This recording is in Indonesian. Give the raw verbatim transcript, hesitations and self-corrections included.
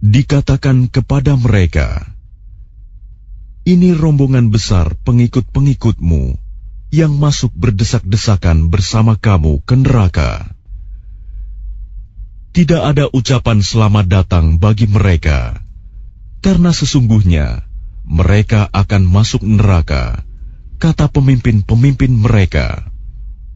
Dikatakan kepada mereka, "Ini rombongan besar pengikut-pengikutmu yang masuk berdesak-desakan bersama kamu ke neraka. Tidak ada ucapan selamat datang bagi mereka, karena sesungguhnya mereka akan masuk neraka," kata pemimpin-pemimpin mereka.